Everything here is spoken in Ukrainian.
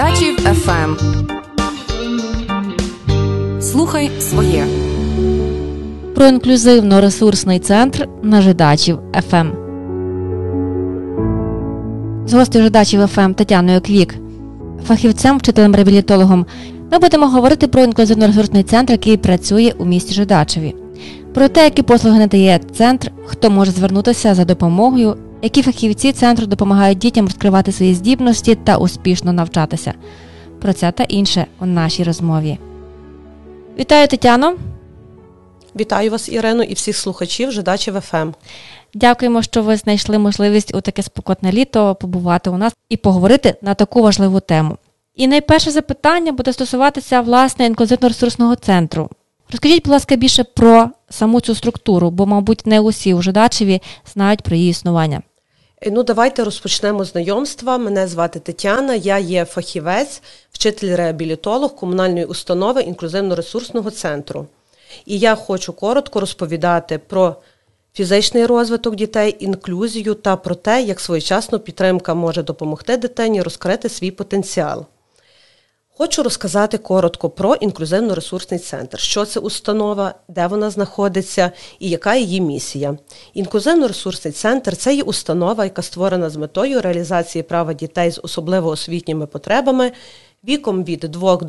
Жидачів ФМ. Слухай своє. Про інклюзивно-ресурсний центр на Жидачів ФМ. З гостею Жидачів ФМ Тетяною Квік, фахівцем, вчителем-реабілітологом, ми будемо говорити про інклюзивно-ресурсний центр, який працює у місті Жидачеві. Про те, які послуги надає центр, хто може звернутися за допомогою, які фахівці центру допомагають дітям розкривати свої здібності та успішно навчатися. Про це та інше у нашій розмові. Вітаю, Тетяно! Вітаю вас, Ірино, і всіх слухачів Жидачів ФМ. Дякуємо, що ви знайшли можливість у таке спекотне літо побувати у нас і поговорити на таку важливу тему. І найперше запитання буде стосуватися, власне, інклюзивно-ресурсного центру. Розкажіть, будь ласка, більше про саму цю структуру, бо, мабуть, не усі у Жидачеві знають про її існування. Давайте розпочнемо знайомства. Мене звати Тетяна, я є фахівець, вчитель-реабілітолог комунальної установи інклюзивно-ресурсного центру. І я хочу коротко розповідати про фізичний розвиток дітей, інклюзію та про те, як своєчасна підтримка може допомогти дитині розкрити свій потенціал. Хочу розказати коротко про інклюзивно-ресурсний центр. Що це установа, де вона знаходиться і яка її місія. Інклюзивно-ресурсний центр – це є установа, яка створена з метою реалізації права дітей з особливо освітніми потребами віком від 2 до